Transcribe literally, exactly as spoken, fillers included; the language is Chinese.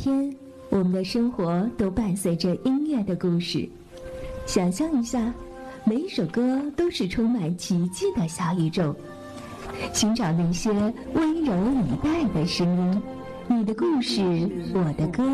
天，我们的生活都伴随着音乐的故事。想象一下，每一首歌都是充满奇迹的小宇宙。寻找那些温柔以待的声音，你的故事，我的歌。